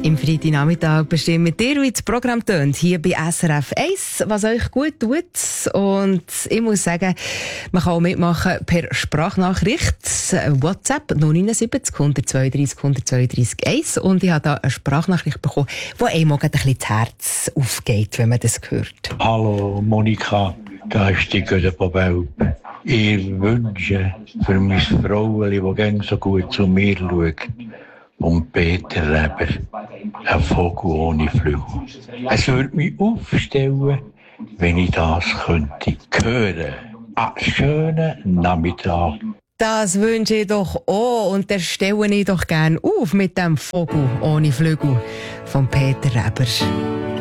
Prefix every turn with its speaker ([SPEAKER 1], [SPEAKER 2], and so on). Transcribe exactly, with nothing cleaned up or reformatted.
[SPEAKER 1] Im Freitagnachmittag bestimmen mit dir, wie das Programm tönt, hier bei S R F eins, was euch gut tut. Und ich muss sagen, man kann auch mitmachen per Sprachnachricht. WhatsApp null neun sieben null eins zwei drei null zwei drei eins. Und ich habe da eine Sprachnachricht bekommen, die einem auch ein bisschen das Herz aufgeht, wenn man das hört.
[SPEAKER 2] Hallo Monika, da ist die Götter von Welpen. Ich wünsche für meine Frau, die gerne so gut zu mir schaut, und Peter Reber, ein Vogel ohne Flügel. Es würde mich aufstellen, wenn ich das könnte hören. Einen schönen Nachmittag.
[SPEAKER 1] Das wünsche ich doch auch und das stelle ich doch gerne auf mit dem Vogel ohne Flügel von Peter Reber.